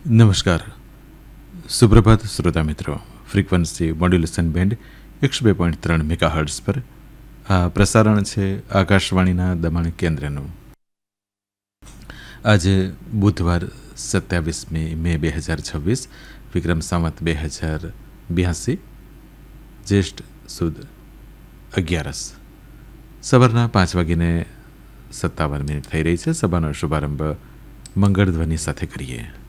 નમસ્કાર, સુપ્રભાત શ્રોતા મિત્રો. ફ્રીક્વન્સી મોડ્યુલેશન બેન્ડ 102.3 મેગાહર્ટ્ઝ પર આ પ્રસારણ છે આકાશવાણીના દમણ કેન્દ્રનું. આજે બુધવાર 27મી મે 2026, વિક્રમ સંવત 2082, જ્યેષ્ઠ સુદ 11. સવારના 5:57 થઈ રહી છે. સભાનો શુભારંભ મંગળ ધ્વનિ સાથે કરીએ.